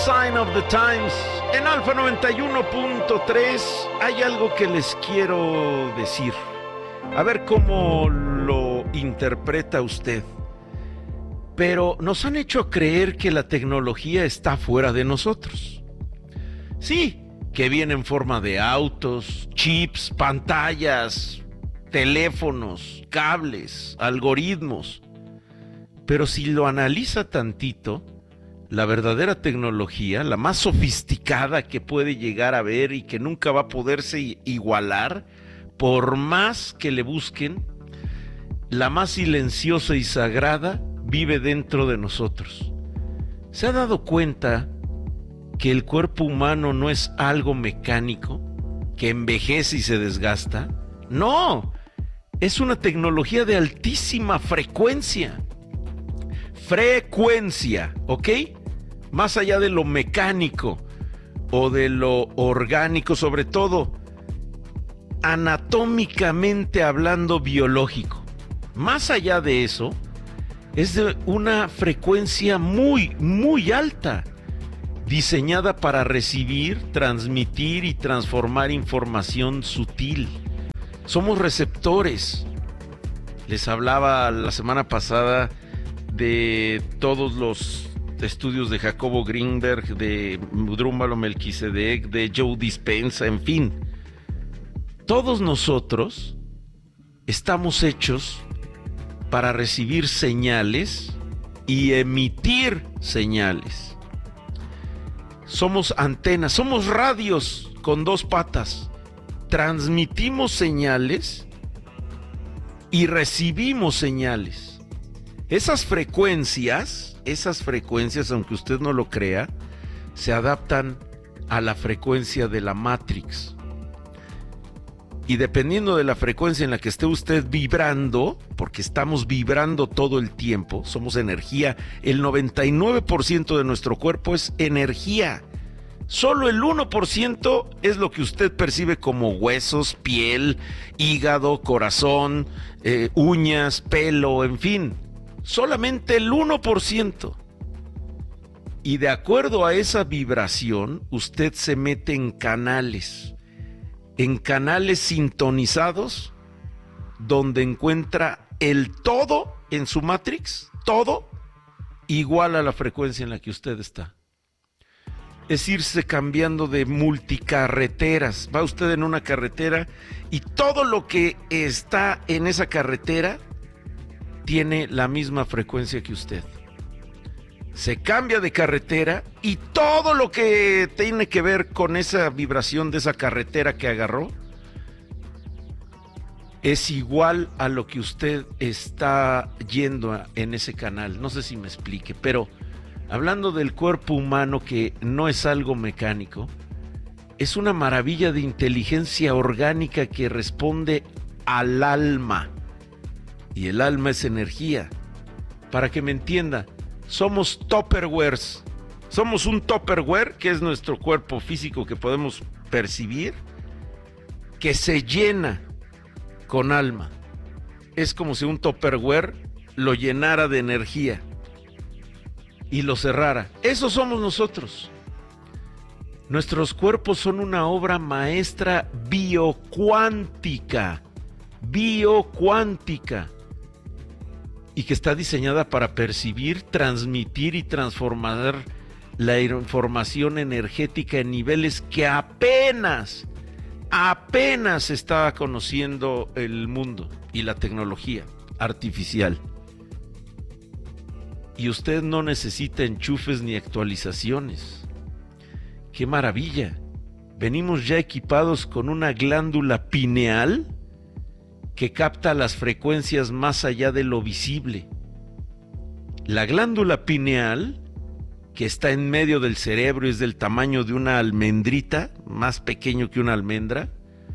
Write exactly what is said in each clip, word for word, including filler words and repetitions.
Sign of the Times. En Alfa noventa y uno punto tres hay algo que les quiero decir. A ver cómo lo interpreta usted. Pero nos han hecho creer que la tecnología está fuera de nosotros. Sí, que viene en forma de autos, chips, pantallas, teléfonos, cables, algoritmos. Pero si lo analiza tantito, la verdadera tecnología, la más sofisticada que puede llegar a ver y que nunca va a poderse igualar, por más que le busquen, la más silenciosa y sagrada vive dentro de nosotros. ¿Se ha dado cuenta que el cuerpo humano no es algo mecánico, que envejece y se desgasta? No, es una tecnología de altísima frecuencia. Frecuencia, ¿ok? Más allá de lo mecánico o de lo orgánico, sobre todo anatómicamente hablando, biológico. Más allá de eso, es de una frecuencia muy, muy alta, diseñada para recibir, transmitir y transformar información sutil. Somos receptores. Les hablaba la semana pasada de todos los estudios de Jacobo Greenberg, de Drúmbalo Melquisedec, de Joe Dispenza, en fin. Todos nosotros estamos hechos para recibir señales y emitir señales. Somos antenas, somos radios con dos patas. Transmitimos señales y recibimos señales. Esas frecuencias, esas frecuencias, aunque usted no lo crea, se adaptan a la frecuencia de la Matrix. Y dependiendo de la frecuencia en la que esté usted vibrando, porque estamos vibrando todo el tiempo, somos energía, el noventa y nueve por ciento de nuestro cuerpo es energía. Solo el uno por ciento es lo que usted percibe como huesos, piel, hígado, corazón, eh, uñas, pelo, en fin. Solamente el uno por ciento. Y de acuerdo a esa vibración, usted se mete en canales. En canales sintonizados, donde encuentra el todo en su Matrix, todo igual a la frecuencia en la que usted está. Es irse cambiando de multicarreteras. Va usted en una carretera y todo lo que está en esa carretera tiene la misma frecuencia que usted. Se cambia de carretera y todo lo que tiene que ver con esa vibración de esa carretera que agarró es igual a lo que usted está yendo en ese canal. No sé si me explique, pero hablando del cuerpo humano, que no es algo mecánico, es una maravilla de inteligencia orgánica que responde al alma. Y el alma es energía. Para que me entienda, somos Tupperwares. Somos un Tupperware, que es nuestro cuerpo físico que podemos percibir, que se llena con alma. Es como si un Tupperware lo llenara de energía y lo cerrara. Eso somos nosotros. Nuestros cuerpos son una obra maestra biocuántica. Biocuántica. Y que está diseñada para percibir, transmitir y transformar la información energética en niveles que apenas, apenas está conociendo el mundo y la tecnología artificial. Y usted no necesita enchufes ni actualizaciones. ¡Qué maravilla! Venimos ya equipados con una glándula pineal que capta las frecuencias más allá de lo visible. La glándula pineal, que está en medio del cerebro y es del tamaño de una almendrita, más pequeño que una almendra,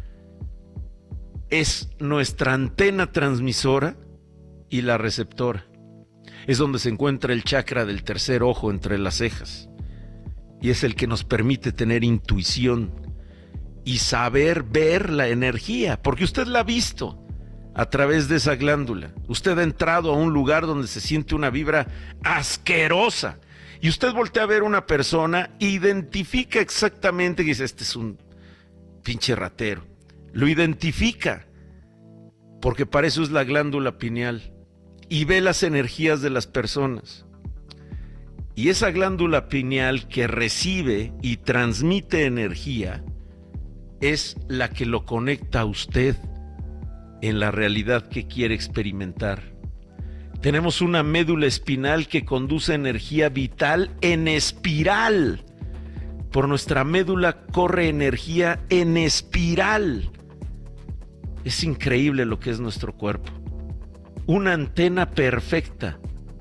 es nuestra antena transmisora y la receptora. Es donde se encuentra el chakra del tercer ojo entre las cejas, y es el que nos permite tener intuición y saber ver la energía, porque usted la ha visto a través de esa glándula. Usted ha entrado a un lugar donde se siente una vibra asquerosa Y usted voltea a ver una persona, identifica exactamente, y dice, este es un pinche ratero. Lo identifica, porque para eso es la glándula pineal. Y ve las energías de las personas. Y esa glándula pineal que recibe y transmite energía es la que lo conecta a usted en la realidad que quiere experimentar. Tenemos una médula espinal que conduce energía vital en espiral. Por nuestra médula corre energía en espiral. Es increíble lo que es nuestro cuerpo. Una antena perfecta.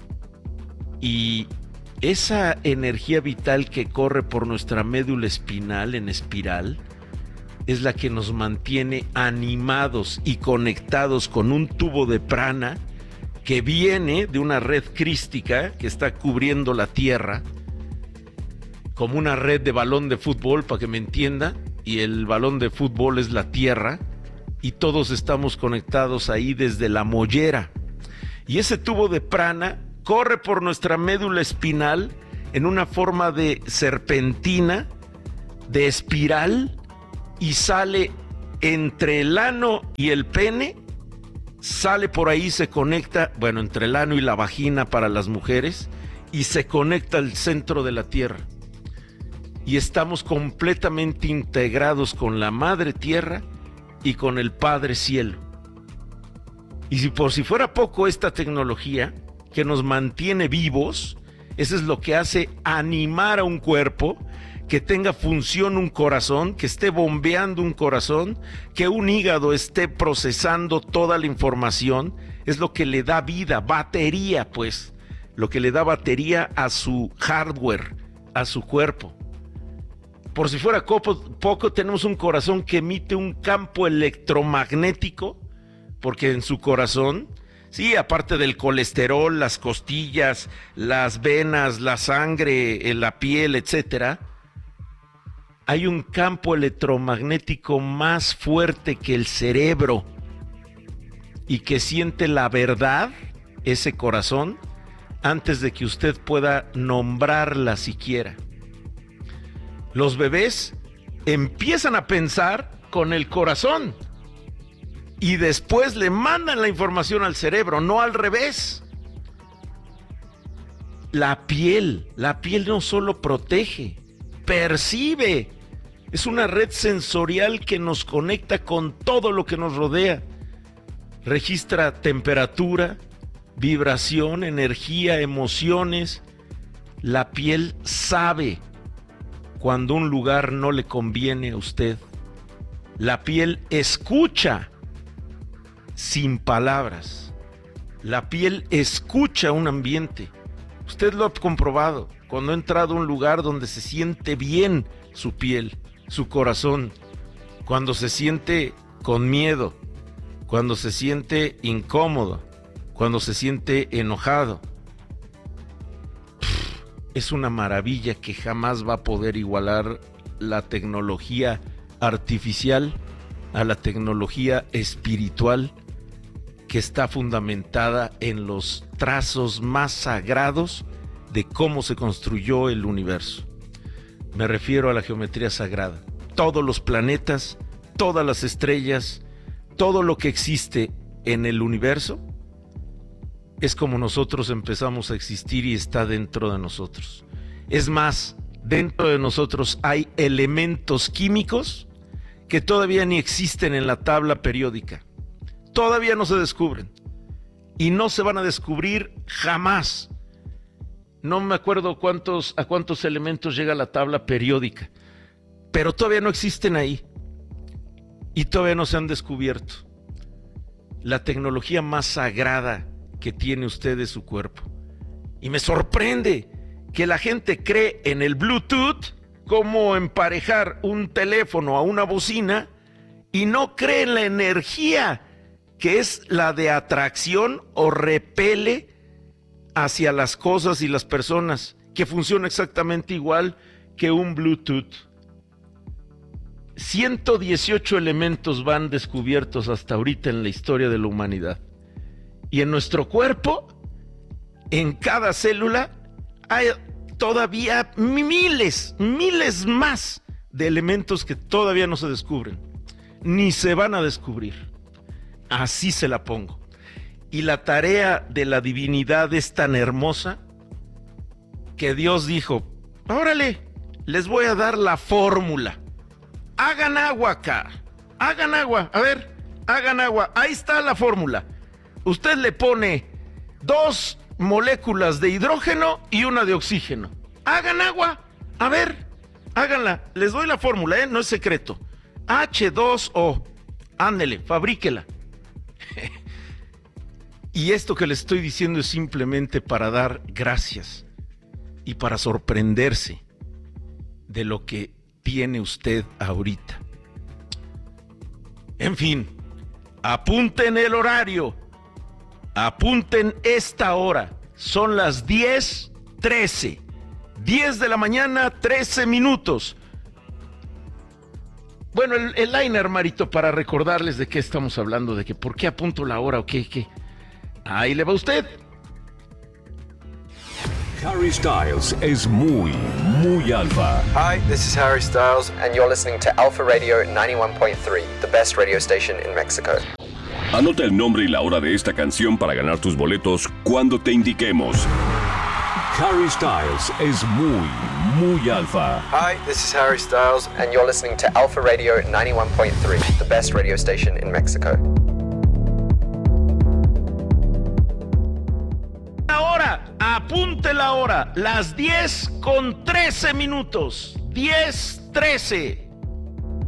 Y esa energía vital que corre por nuestra médula espinal en espiral es la que nos mantiene animados y conectados con un tubo de prana que viene de una red crística que está cubriendo la Tierra, como una red de balón de fútbol, para que me entienda, y el balón de fútbol es la Tierra, y todos estamos conectados ahí desde la mollera. Y ese tubo de prana corre por nuestra médula espinal en una forma de serpentina, de espiral, y sale entre el ano y el pene, sale por ahí, se conecta, bueno, entre el ano y la vagina para las mujeres, y se conecta al centro de la Tierra. Y estamos completamente integrados con la Madre Tierra y con el Padre Cielo. Y si por si fuera poco esta tecnología que nos mantiene vivos, eso es lo que hace animar a un cuerpo, que tenga función un corazón, que esté bombeando un corazón, que un hígado esté procesando toda la información, es lo que le da vida, batería pues, lo que le da batería a su hardware, a su cuerpo. Por si fuera poco, tenemos un corazón que emite un campo electromagnético, porque en su corazón, sí, aparte del colesterol, las costillas, las venas, la sangre, la piel, etcétera, hay un campo electromagnético más fuerte que el cerebro y que siente la verdad, ese corazón, antes de que usted pueda nombrarla siquiera. Los bebés empiezan a pensar con el corazón y después le mandan la información al cerebro, no al revés. La piel, la piel no solo protege, percibe. Es una red sensorial que nos conecta con todo lo que nos rodea. Registra temperatura, vibración, energía, emociones. La piel sabe cuando un lugar no le conviene a usted. La piel escucha sin palabras. La piel escucha un ambiente. Usted lo ha comprobado cuando ha entrado a un lugar donde se siente bien su piel, su corazón, cuando se siente con miedo, cuando se siente incómodo, cuando se siente enojado. Pff, es una maravilla que jamás va a poder igualar la tecnología artificial a la tecnología espiritual que está fundamentada en los trazos más sagrados de cómo se construyó el universo. Me refiero a la geometría sagrada. Todos los planetas, todas las estrellas, todo lo que existe en el universo es como nosotros empezamos a existir y está dentro de nosotros. Es más, dentro de nosotros hay elementos químicos que todavía ni existen en la tabla periódica. Todavía no se descubren y no se van a descubrir jamás. No me acuerdo cuántos, a cuántos elementos llega la tabla periódica, pero todavía no existen ahí y todavía no se han descubierto. La tecnología más sagrada que tiene usted es su cuerpo. Y me sorprende que la gente cree en el Bluetooth, como emparejar un teléfono a una bocina, y no cree en la energía que es la de atracción o repele hacia las cosas y las personas, que funciona exactamente igual que un Bluetooth. ciento dieciocho elementos van descubiertos hasta ahorita en la historia de la humanidad. Y en nuestro cuerpo, en cada célula, hay todavía miles, miles más de elementos que todavía no se descubren, ni se van a descubrir. Así se la pongo. Y la tarea de la divinidad es tan hermosa que Dios dijo, órale, les voy a dar la fórmula. Hagan agua acá, hagan agua, a ver, hagan agua. Ahí está la fórmula. Usted le pone dos moléculas de hidrógeno y una de oxígeno. Hagan agua, a ver, háganla. Les doy la fórmula, ¿eh? No es secreto. hache dos o, ándele, fabríquela. Y esto que les estoy diciendo es simplemente para dar gracias y para sorprenderse de lo que tiene usted ahorita. En fin, apunten el horario, apunten esta hora, son las diez trece, diez de la mañana, trece minutos. Bueno, el, el liner, Marito, para recordarles de qué estamos hablando, de que por qué apunto la hora o qué, qué. Ahí le va usted. Harry Styles es muy, muy alfa. Hi, this is Harry Styles, and you're listening to Alpha Radio ninety-one point three, the best radio station in Mexico. Anota el nombre y la hora de esta canción para ganar tus boletos cuando te indiquemos. Harry Styles es muy, muy alfa. Hi, this is Harry Styles, and you're listening to Alpha Radio ninety-one point three, the best radio station in Mexico. Ahora, apunte la hora, las diez con trece minutos, diez trece.